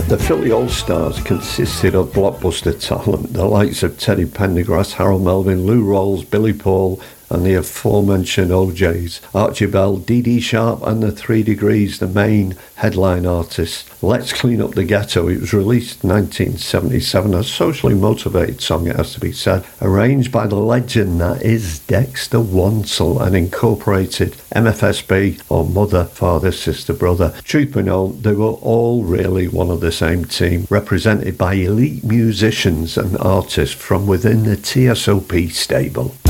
The Philly All-Stars consisted of blockbuster talent, the likes of Teddy Pendergrass, Harold Melvin, Lou Rawls, Billy Paul, and the aforementioned OJs, Archie Bell, Dee Dee Sharp, and the 3 Degrees, the main headline artists. Let's Clean Up the Ghetto. It was released in 1977, a socially motivated song, it has to be said, arranged by the legend that is Dexter Wansel and incorporated MFSB, or Mother, Father, Sister, Brother. Truth be known, they were all really one of the same team, represented by elite musicians and artists from within the TSOP stable.